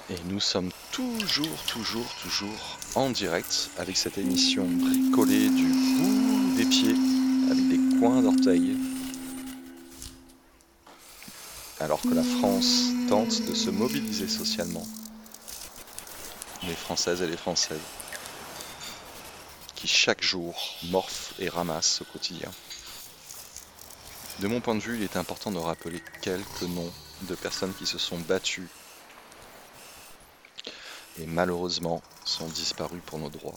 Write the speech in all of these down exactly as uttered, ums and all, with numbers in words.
Et nous sommes toujours, toujours, toujours en direct avec cette émission bricolée du bout des pieds, avec des coins d'orteil, alors que la France tente de se mobiliser socialement. Les Françaises et les Français, qui chaque jour morfent et ramassent au quotidien. De mon point de vue, il est important de rappeler quelques noms de personnes qui se sont battues et malheureusement sont disparues pour nos droits.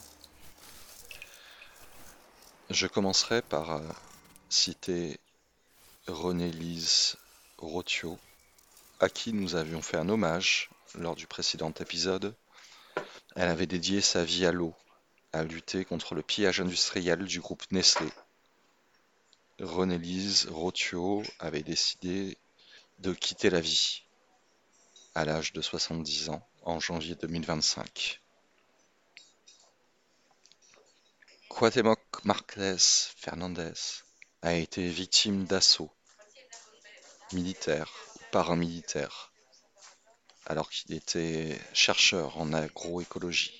Je commencerai par euh, citer Renée-Lise Rottiot, à qui nous avions fait un hommage lors du précédent épisode. Elle avait dédié sa vie à l'eau, à lutter contre le pillage industriel du groupe Nestlé. Renée-Lise Rottiot avait décidé de quitter la vie à l'âge de soixante-dix ans en janvier deux mille vingt-cinq. Cuauhtémoc Márquez Fernández a été victime d'assauts militaires ou paramilitaires alors qu'il était chercheur en agroécologie.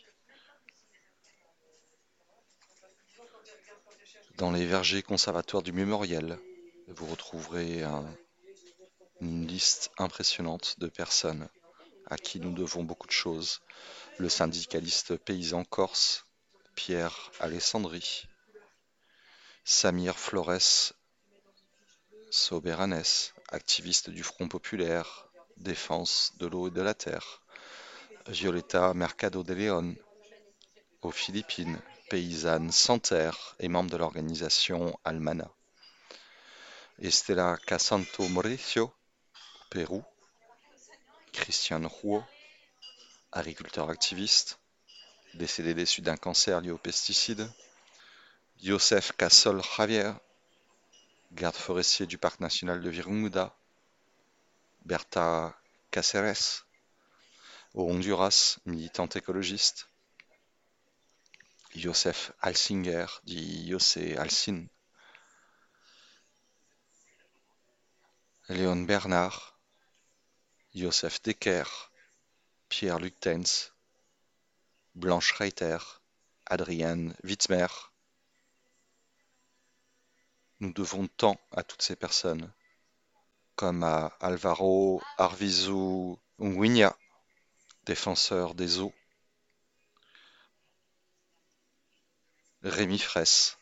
Dans les vergers conservatoires du Mémorial, vous retrouverez un- une liste impressionnante de personnes à qui nous devons beaucoup de choses. Le syndicaliste paysan corse Pierre Alessandri, Samir Flores Soberanes, activiste du Front populaire, défense de l'eau et de la terre, Violeta Mercado de León, aux Philippines, paysanne sans terre et membre de l'organisation Almana, Estela Casanto Mauricio, au Pérou, Christian Huo, agriculteur activiste, décédé des suites d'un cancer lié aux pesticides, Joseph Casol Javier, garde forestier du parc national de Virunga, Berta Cáceres, au Honduras, militante écologiste, Joseph Alsinger, dit José Alcin, Léon Bernard, Joseph Decker, Pierre Luctens, Blanche Reiter, Adrienne Witzmer. Nous devons tant à toutes ces personnes, comme à Alvaro Arvizu Nguinha, défenseur des eaux, Rémi Fraisse,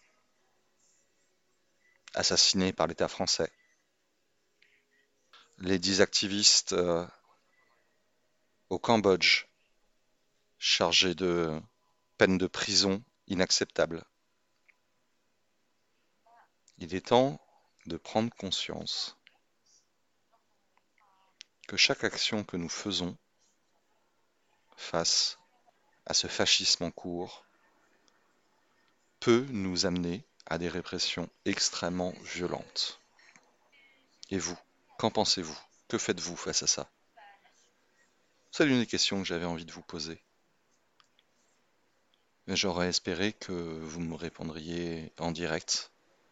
assassiné par l'État français, les dix activistes euh, au Cambodge, chargés de peines de prison inacceptables. Il est temps de prendre conscience que chaque action que nous faisons face à ce fascisme en cours peut nous amener à des répressions extrêmement violentes. Et vous, qu'en pensez-vous? Que faites-vous face à ça? C'est l'une des questions que j'avais envie de vous poser. Mais j'aurais espéré que vous me répondriez en direct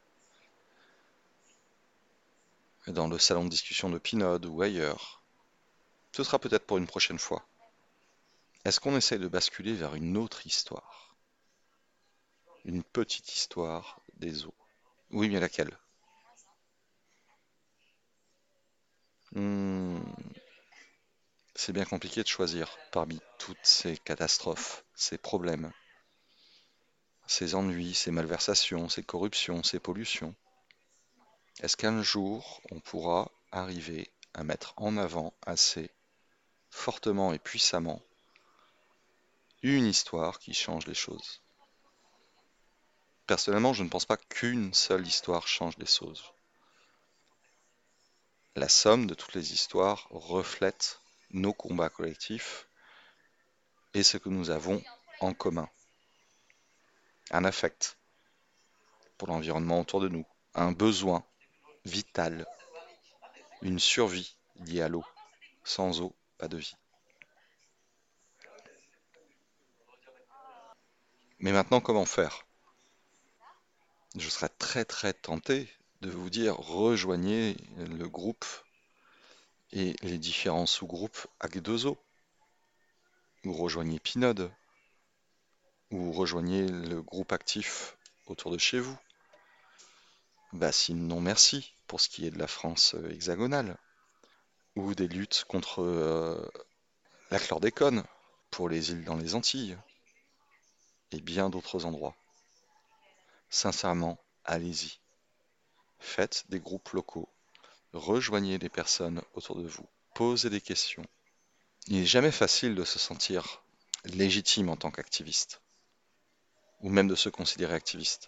dans le salon de discussion de Pinode ou ailleurs. Ce sera peut-être pour une prochaine fois. Est-ce qu'on essaie de basculer vers une autre histoire? Une petite histoire des eaux? Oui, mais laquelle? Hmm, c'est bien compliqué de choisir parmi toutes ces catastrophes, ces problèmes, ces ennuis, ces malversations, ces corruptions, ces pollutions. Est-ce qu'un jour on pourra arriver à mettre en avant assez fortement et puissamment une histoire qui change les choses? Personnellement, je ne pense pas qu'une seule histoire change les choses. La somme de toutes les histoires reflète nos combats collectifs et ce que nous avons en commun. Un affect pour l'environnement autour de nous, un besoin vital, une survie liée à l'eau. Sans eau, pas de vie. Mais maintenant, comment faire? Je serais très très tenté de vous dire rejoignez le groupe et les différents sous-groupes H deux O. ou rejoignez Pinode, ou rejoignez le groupe actif autour de chez vous. Bah sinon merci pour ce qui est de la France euh, hexagonale, ou des luttes contre euh, la chlordécone pour les îles dans les Antilles, et bien d'autres endroits. Sincèrement, allez-y. Faites des groupes locaux, rejoignez les personnes autour de vous, posez des questions. Il n'est jamais facile de se sentir légitime en tant qu'activiste, ou même de se considérer activiste.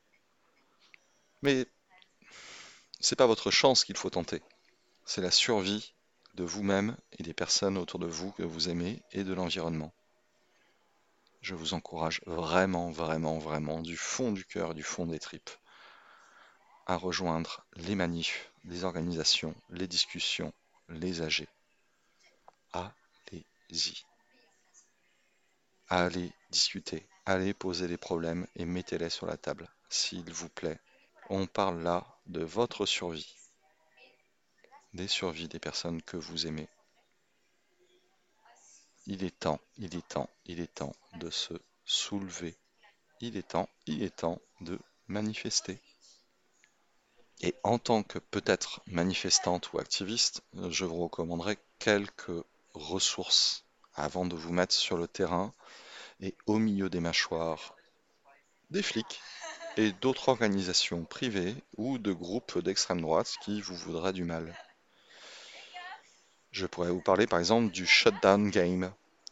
Mais c'est pas votre chance qu'il faut tenter, c'est la survie de vous-même et des personnes autour de vous que vous aimez et de l'environnement. Je vous encourage vraiment, vraiment, vraiment, du fond du cœur et du fond des tripes, à rejoindre les manifs, les organisations, les discussions, les A G. Allez-y. Allez discuter, allez poser les problèmes et mettez-les sur la table, s'il vous plaît. On parle là de votre survie, des survies des personnes que vous aimez. Il est temps, il est temps, il est temps de se soulever. Il est temps, il est temps de manifester. Et en tant que peut-être manifestante ou activiste, je vous recommanderais quelques ressources avant de vous mettre sur le terrain et au milieu des mâchoires des flics et d'autres organisations privées ou de groupes d'extrême droite qui vous voudraient du mal. Je pourrais vous parler par exemple du Shutdown Game,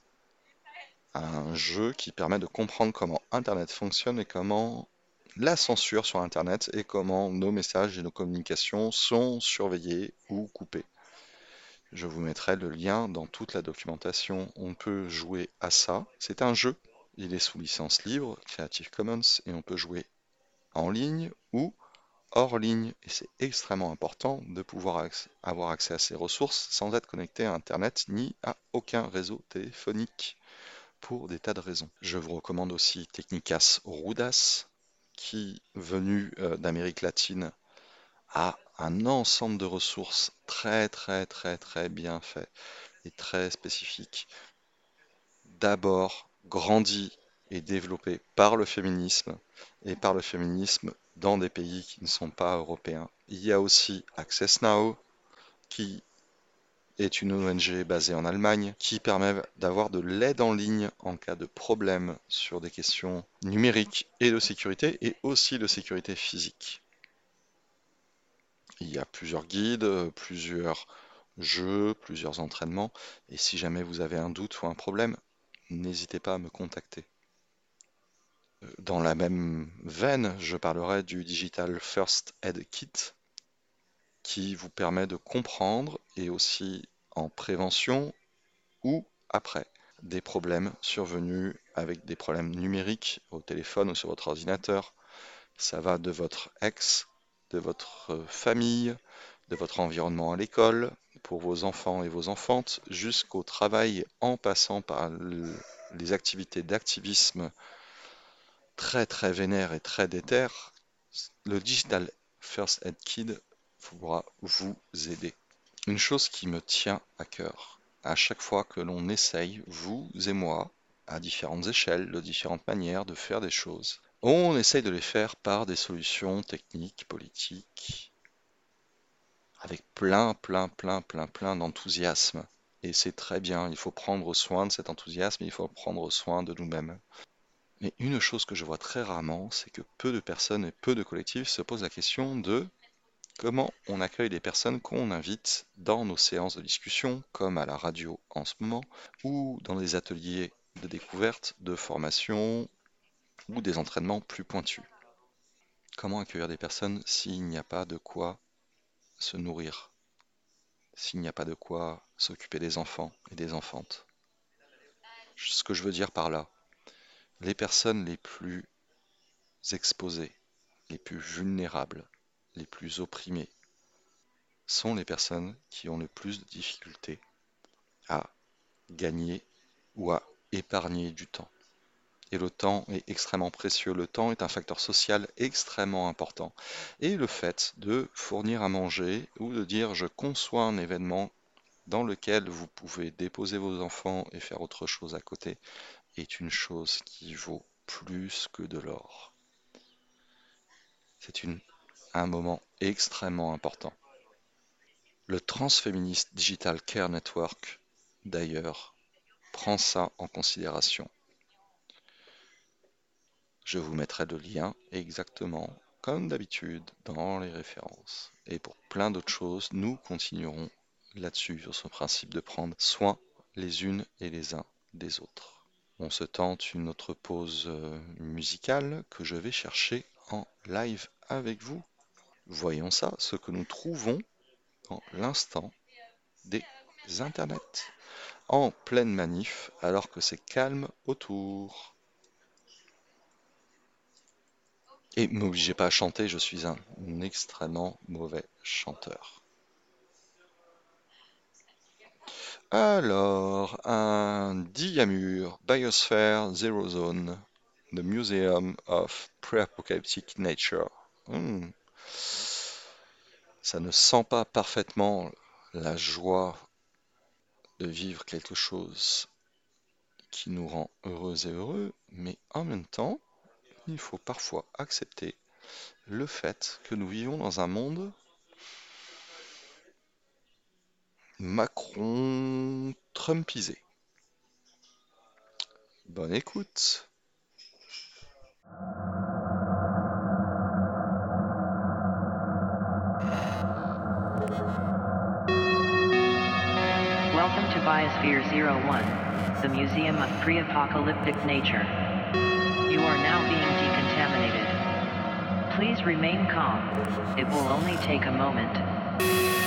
un jeu qui permet de comprendre comment Internet fonctionne et comment la censure sur Internet et comment nos messages et nos communications sont surveillés ou coupés. Je vous mettrai le lien dans toute la documentation. On peut jouer à ça. C'est un jeu. Il est sous licence libre, Creative Commons, et on peut jouer en ligne ou hors ligne. Et c'est extrêmement important de pouvoir avoir accès à ces ressources sans être connecté à Internet ni à aucun réseau téléphonique pour des tas de raisons. Je vous recommande aussi Technicas Rudas, qui, venu euh, d'Amérique latine, a un ensemble de ressources très très très très bien fait et très spécifiques. D'abord, grandi et développé par le féminisme et par le féminisme dans des pays qui ne sont pas européens. Il y a aussi Access Now, qui est une O N G basée en Allemagne, qui permet d'avoir de l'aide en ligne en cas de problème sur des questions numériques et de sécurité, et aussi de sécurité physique. Il y a plusieurs guides, plusieurs jeux, plusieurs entraînements, et si jamais vous avez un doute ou un problème, n'hésitez pas à me contacter. Dans la même veine, je parlerai du Digital First Aid Kit, qui vous permet de comprendre, et aussi en prévention ou après, des problèmes survenus avec des problèmes numériques au téléphone ou sur votre ordinateur. Ça va de votre ex, de votre famille, de votre environnement à l'école, pour vos enfants et vos enfantes, jusqu'au travail en passant par le- les activités d'activisme très très vénères et très déterres. Le Digital First Aid Kit pourra vous aider. Une chose qui me tient à cœur, à chaque fois que l'on essaye, vous et moi, à différentes échelles, de différentes manières de faire des choses, on essaye de les faire par des solutions techniques, politiques, avec plein, plein, plein, plein, plein d'enthousiasme. Et c'est très bien, il faut prendre soin de cet enthousiasme, il faut prendre soin de nous-mêmes. Mais une chose que je vois très rarement, c'est que peu de personnes et peu de collectifs se posent la question de comment on accueille les personnes qu'on invite dans nos séances de discussion, comme à la radio en ce moment, ou dans des ateliers de découverte, de formation, ou des entraînements plus pointus. Comment accueillir des personnes s'il n'y a pas de quoi se nourrir, s'il n'y a pas de quoi s'occuper des enfants et des enfantes? Ce que je veux dire par là, les personnes les plus exposées, les plus vulnérables, les plus opprimées, sont les personnes qui ont le plus de difficultés à gagner ou à épargner du temps. Et le temps est extrêmement précieux. Le temps est un facteur social extrêmement important. Et le fait de fournir à manger ou de dire je conçois un événement dans lequel vous pouvez déposer vos enfants et faire autre chose à côté, est une chose qui vaut plus que de l'or. C'est une, un moment extrêmement important. Le Transfeminist Digital Care Network, d'ailleurs, prend ça en considération. Je vous mettrai le lien exactement comme d'habitude dans les références. Et pour plein d'autres choses, nous continuerons là-dessus, sur ce principe de prendre soin les unes et les uns des autres. On se tente une autre pause euh, musicale que je vais chercher en live avec vous. Voyons ça, ce que nous trouvons dans l'instant des internets, en pleine manif, alors que c'est calme autour. Et ne m'obligez pas à chanter, je suis un extrêmement mauvais chanteur. Alors, un diamur, Biosphere Zero Zone, The Museum of Pre-Apocalyptic Nature. Hmm. Ça ne sent pas parfaitement la joie de vivre quelque chose qui nous rend heureux et heureux, mais en même temps, il faut parfois accepter le fait que nous vivons dans un monde Macron-Trumpisé. Bonne écoute. Welcome to Biosphere zero one, the Museum of Pre-Apocalyptic Nature. You are now being decontaminated. Please remain calm. It will only take a moment.